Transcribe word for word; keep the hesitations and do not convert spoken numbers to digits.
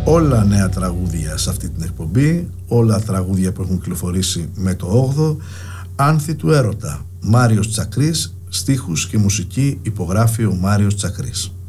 όλα νέα τραγούδια σε αυτή την εκπομπή, όλα τραγούδια που έχουν κυκλοφορήσει με το όγδοο. Άνθη του έρωτα, Μάριος Τσακρής, στίχους και μουσική υπογράφει ο Μάριος Τσακρής.